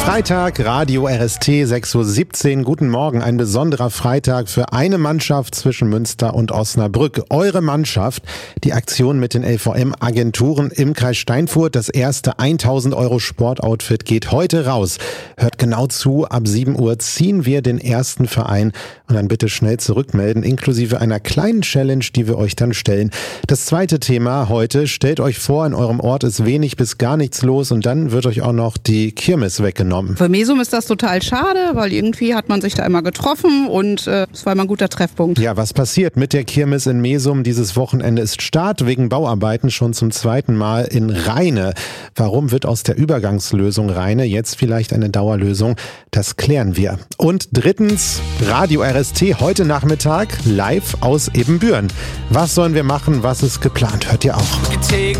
Freitag, Radio RST, 6:17 Uhr. Guten Morgen, ein besonderer Freitag für eine Mannschaft zwischen Münster und Osnabrück. Eure Mannschaft, die Aktion mit den LVM-Agenturen im Kreis Steinfurt. Das erste 1.000 € Sportoutfit geht heute raus. Hört genau zu, ab 7 Uhr ziehen wir den ersten Verein und dann bitte schnell zurückmelden, inklusive einer kleinen Challenge, die wir euch dann stellen. Das zweite Thema heute, stellt euch vor, in eurem Ort ist wenig bis gar nichts los und dann wird euch auch noch die Kirmes weggenommen. Für Mesum ist das total schade, weil irgendwie hat man sich da immer getroffen und es war immer ein guter Treffpunkt. Ja, was passiert mit der Kirmes in Mesum? Dieses Wochenende ist Start wegen Bauarbeiten schon zum zweiten Mal in Rheine. Warum wird aus der Übergangslösung Rheine jetzt vielleicht eine Dauerlösung? Das klären wir. Und drittens, Radio RST heute Nachmittag live aus Ebenbüren. Was sollen wir machen? Was ist geplant? Hört ihr auch.